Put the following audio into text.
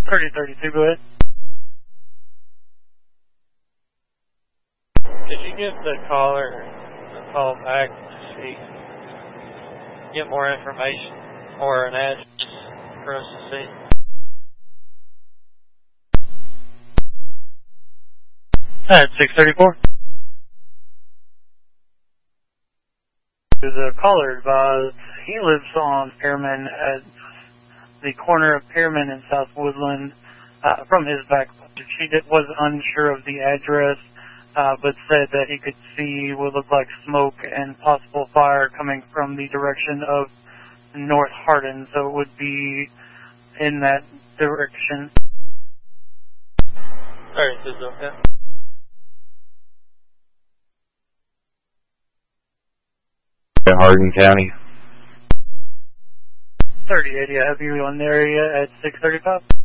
3032, go ahead. Could you give the caller a call back to see, get more information or an address for us to see? At 634. The caller advised he lives on Pearman at the corner of Pearman and South Woodland. From his back, she was unsure of the address, but said that he could see what looked like smoke and possible fire coming from the direction of North Hardin, so it would be in that direction. 32, okay. Hardin County. 3080, I have you on the area at 635.